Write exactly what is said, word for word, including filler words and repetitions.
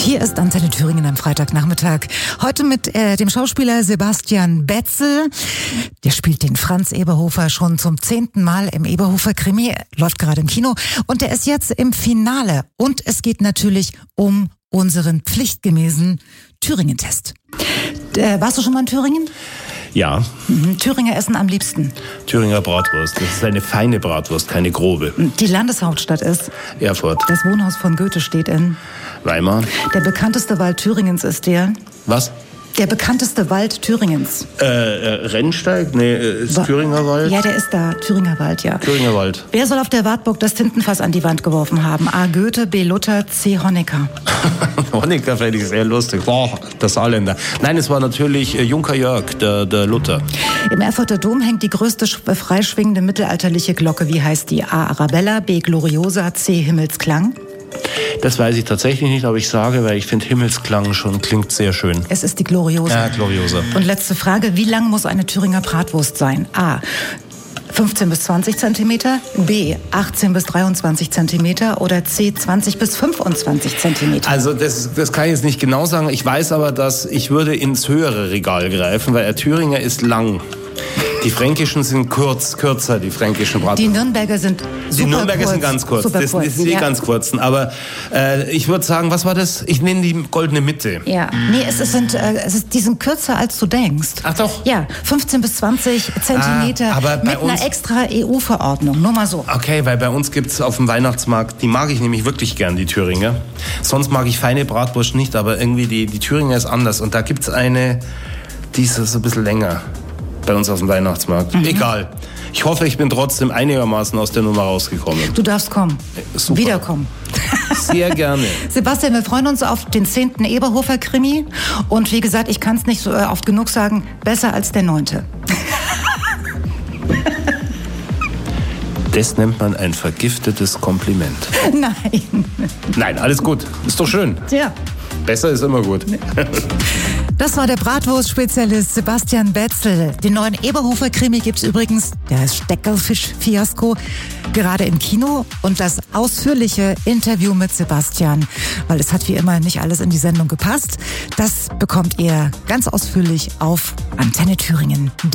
Hier ist Antenne Thüringen am Freitagnachmittag. Heute mit äh, dem Schauspieler Sebastian Betzel. Der spielt den Franz Eberhofer schon zum zehnten Mal im Eberhofer-Krimi. Läuft gerade im Kino. Und der ist jetzt im Finale. Und es geht natürlich um unseren pflichtgemäßen Thüringen-Test. Äh, warst du schon mal in Thüringen? Ja. Mhm. Thüringer essen am liebsten? Thüringer Bratwurst. Das ist eine feine Bratwurst, keine grobe. Die Landeshauptstadt ist? Erfurt. Das Wohnhaus von Goethe steht in? Weimar. Der bekannteste Wald Thüringens ist der? Was? Der bekannteste Wald Thüringens. Äh, äh Rennsteig? Nee, ist Wa- Thüringer Wald? Ja, der ist da. Thüringer Wald, ja. Thüringer Wald. Wer soll auf der Wartburg das Tintenfass an die Wand geworfen haben? A. Goethe, B. Luther, C. Honecker. Honecker fände ich sehr lustig. Boah, der Saarländer. Nein, es war natürlich äh, Junker Jörg, der, der Luther. Im Erfurter Dom hängt die größte sch- freischwingende mittelalterliche Glocke. Wie heißt die? A. Arabella, B. Gloriosa, C. Himmelsklang. Das weiß ich tatsächlich nicht, aber ich sage, weil ich finde Himmelsklang schon klingt sehr schön. Es ist die Gloriosa. Ja, Gloriosa. Und letzte Frage, wie lang muss eine Thüringer Bratwurst sein? A. fünfzehn bis zwanzig Zentimeter, B. achtzehn bis dreiundzwanzig Zentimeter oder C. zwanzig bis fünfundzwanzig Zentimeter. Also das, das kann ich jetzt nicht genau sagen. Ich weiß aber, dass ich würde ins höhere Regal greifen, weil der Thüringer ist lang. Die fränkischen sind kurz, kürzer, die fränkischen Die Bratwurst. Nürnberger sind super Die Nürnberger kurz. sind ganz kurz. Super Das, kurz. das sind die ja. ganz kurzen. Aber äh, ich würde sagen, was war das? Ich nenne die goldene Mitte. Ja, nee, es, ist, sind, äh, es ist, die sind kürzer, als du denkst. Ach doch. Ja, fünfzehn bis zwanzig Zentimeter Ah, aber bei mit uns- einer extra E U-Verordnung. Nur mal so. Okay, weil bei uns gibt's auf dem Weihnachtsmarkt, die mag ich nämlich wirklich gern, die Thüringer. Sonst mag ich feine Bratwurst nicht, aber irgendwie die, die Thüringer ist anders. Und da gibt's eine, die ist so ein bisschen länger bei uns auf dem Weihnachtsmarkt. Mhm. Egal. Ich hoffe, ich bin trotzdem einigermaßen aus der Nummer rausgekommen. Du darfst kommen. Super. Wiederkommen. Sehr gerne. Sebastian, wir freuen uns auf den zehnten Eberhofer-Krimi. Und wie gesagt, ich kann es nicht so äh, oft genug sagen, besser als der neunte. Das nennt man ein vergiftetes Kompliment. Nein. Nein, alles gut. Ist doch schön. Ja. Besser ist immer gut. Das war der Bratwurst-Spezialist Sebastian Betzel. Den neuen Eberhofer-Krimi gibt's übrigens, der heißt Steckerfisch-Fiasko, gerade im Kino. Und das ausführliche Interview mit Sebastian, weil es hat wie immer nicht alles in die Sendung gepasst, das bekommt ihr ganz ausführlich auf Antenne Thüringen.